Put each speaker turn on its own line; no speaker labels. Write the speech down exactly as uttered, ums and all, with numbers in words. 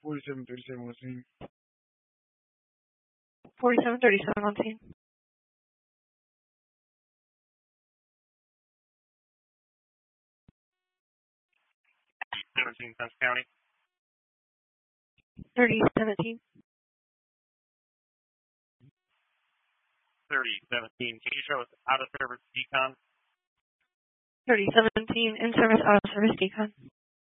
forty-seven thirty-seven on scene.
forty-seven thirty-seven on scene.
seventeen, Pence County.
thirty seventeen.
thirty seventeen, can you show us out of service decon?
thirty seventeen, in service, out of service decon.